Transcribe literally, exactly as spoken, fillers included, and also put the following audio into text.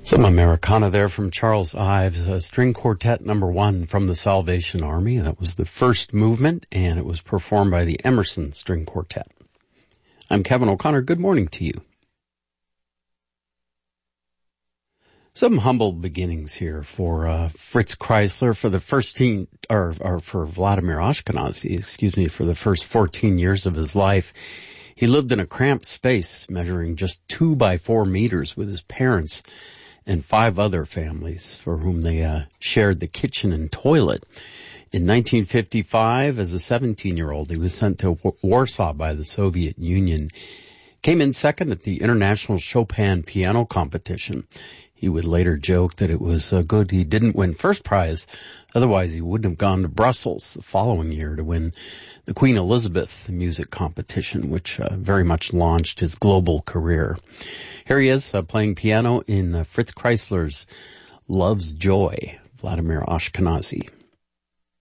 Some Americana there from Charles Ives, uh, string quartet number one from the Salvation Army. That was the first movement, and it was performed by the Emerson String Quartet. I'm Kevin O'Connor. Good morning to you. Some humble beginnings here for uh, Fritz Kreisler for the first teen, or, or for Vladimir Ashkenazy, excuse me, for the first fourteen years of his life. He lived in a cramped space measuring just two by four meters with his parents and five other families for whom they uh, shared the kitchen and toilet. In nineteen fifty-five, as a seventeen-year-old, he was sent to w- Warsaw by the Soviet Union. Came in second at the International Chopin Piano Competition. He would later joke that it was uh, good he didn't win first prize, otherwise he wouldn't have gone to Brussels the following year to win the Queen Elizabeth music competition, which uh, very much launched his global career. Here he is uh, playing piano in uh, Fritz Kreisler's Love's Joy, Vladimir Ashkenazy.